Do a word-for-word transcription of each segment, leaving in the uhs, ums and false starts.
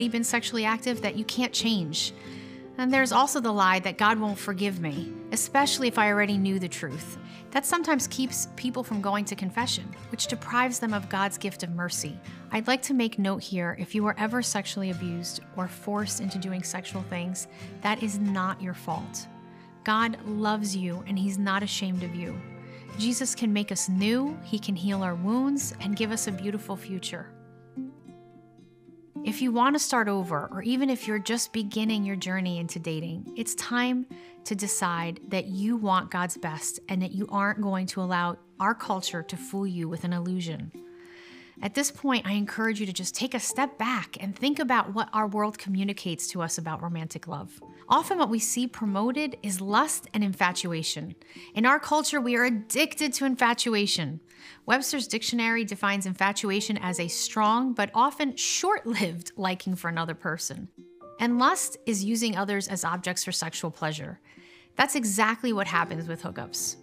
been sexually active that you can't change. And there's also the lie that God won't forgive me, especially if I already knew the truth. That sometimes keeps people from going to confession, which deprives them of God's gift of mercy. I'd like to make note here, if you were ever sexually abused or forced into doing sexual things, that is not your fault. God loves you and He's not ashamed of you. Jesus can make us new, He can heal our wounds, and give us a beautiful future. If you want to start over, or even if you're just beginning your journey into dating, it's time to decide that you want God's best and that you aren't going to allow our culture to fool you with an illusion. At this point, I encourage you to just take a step back and think about what our world communicates to us about romantic love. Often what we see promoted is lust and infatuation. In our culture, we are addicted to infatuation. Webster's dictionary defines infatuation as a strong but often short-lived liking for another person. And lust is using others as objects for sexual pleasure. That's exactly what happens with hookups.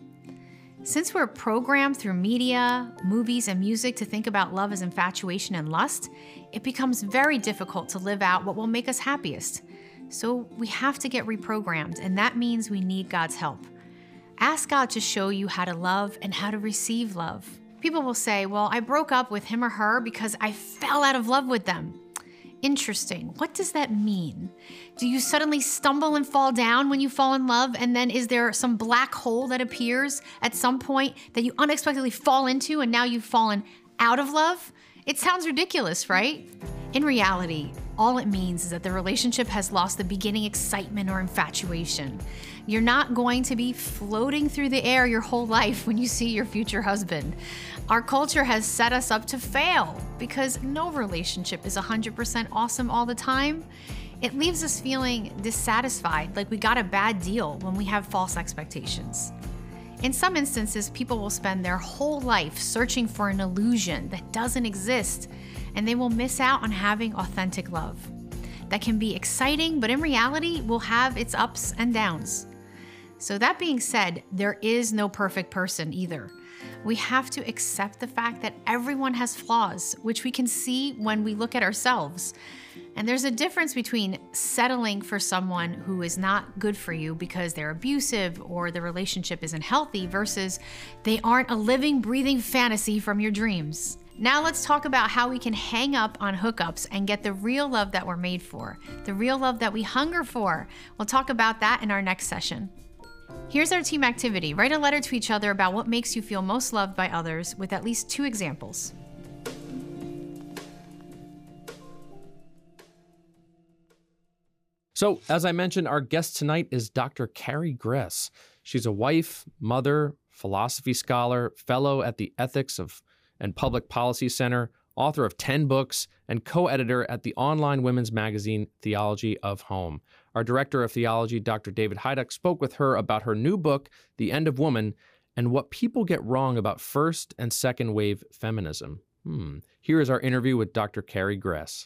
Since we're programmed through media, movies, and music to think about love as infatuation and lust, it becomes very difficult to live out what will make us happiest. So we have to get reprogrammed, and that means we need God's help. Ask God to show you how to love and how to receive love. People will say, well, I broke up with him or her because I fell out of love with them. Interesting. What does that mean? Do you suddenly stumble and fall down when you fall in love, and then is there some black hole that appears at some point that you unexpectedly fall into and now you've fallen out of love? It sounds ridiculous, right? In reality, all it means is that the relationship has lost the beginning excitement or infatuation. You're not going to be floating through the air your whole life when you see your future husband. Our culture has set us up to fail because no relationship is one hundred percent awesome all the time. It leaves us feeling dissatisfied, like we got a bad deal when we have false expectations. In some instances, people will spend their whole life searching for an illusion that doesn't exist, and they will miss out on having authentic love. That can be exciting, but in reality, will have its ups and downs. So that being said, there is no perfect person either. We have to accept the fact that everyone has flaws, which we can see when we look at ourselves. And there's a difference between settling for someone who is not good for you because they're abusive or the relationship isn't healthy versus they aren't a living, breathing fantasy from your dreams. Now let's talk about how we can hang up on hookups and get the real love that we're made for, the real love that we hunger for. We'll talk about that in our next session. Here's our team activity. Write a letter to each other about what makes you feel most loved by others with at least two examples. So, as I mentioned, our guest tonight is Doctor Carrie Gress. She's a wife, mother, philosophy scholar, fellow at the Ethics of and Public Policy Center, author of ten books, and co-editor at the online women's magazine, Theology of Home. Our director of theology, Doctor David Heiduck, spoke with her about her new book, The End of Woman, and what people get wrong about first and second wave feminism. Hmm. Here is our interview with Doctor Carrie Gress.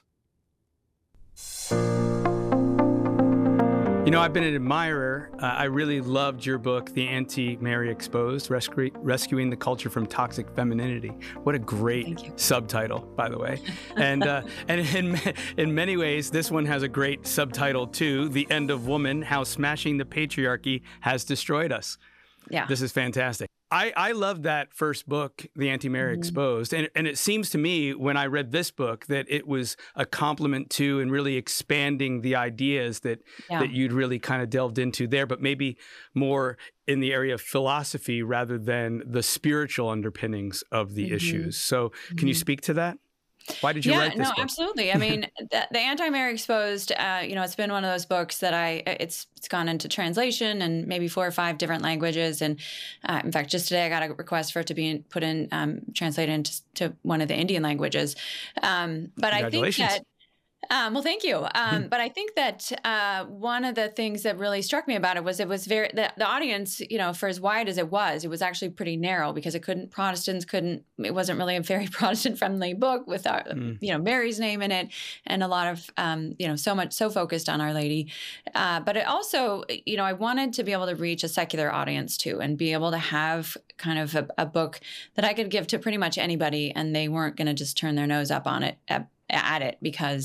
You know, I've been an admirer. Uh, I really loved your book, The Anti-Mary Exposed, Rescu- Rescuing the Culture from Toxic Femininity. What a great subtitle, by the way. And uh, and in, in many ways, this one has a great subtitle, too, The End of Woman, How Smashing the Patriarchy Has Destroyed Us. Yeah. This is fantastic. I, I love that first book, The Anti-Mary mm-hmm. Exposed. And, and it seems to me when I read this book that it was a compliment to and really expanding the ideas that, yeah. that you'd really kind of delved into there, but maybe more in the area of philosophy rather than the spiritual underpinnings of the mm-hmm. issues. So can mm-hmm. you speak to that? Why did you yeah, write this no, book? Absolutely. I mean, the, the Anti-Mary Exposed, uh, you know, it's been one of those books that I, it's it's gone into translation in maybe four or five different languages. And uh, in fact, just today I got a request for it to be in, put in, um, translated into to one of the Indian languages. Um, but I think that Um, well, thank you. Um, but I think that uh, one of the things that really struck me about it was it was very, the, the audience, you know, for as wide as it was, it was actually pretty narrow because it couldn't, Protestants couldn't, it wasn't really a very Protestant friendly book with, our, mm. you know, Mary's name in it and a lot of, um, you know, so much, so focused on Our Lady. Uh, but it also, you know, I wanted to be able to reach a secular audience too and be able to have kind of a, a book that I could give to pretty much anybody and they weren't going to just turn their nose up on it, at, at it because